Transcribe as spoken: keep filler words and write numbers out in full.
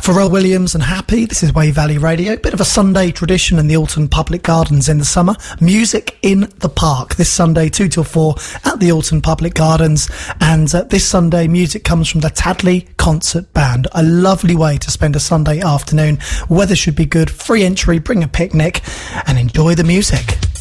Pharrell Williams and Happy. This is Wave Valley Radio. Bit of a Sunday tradition in the Alton Public Gardens in the summer. Music in the Park. This Sunday, two till four at the Alton Public Gardens. And uh, this Sunday, music comes from the Tadley Concert Band. A lovely way to spend a Sunday afternoon. Weather should be good. Free entry. Bring a picnic and enjoy the music.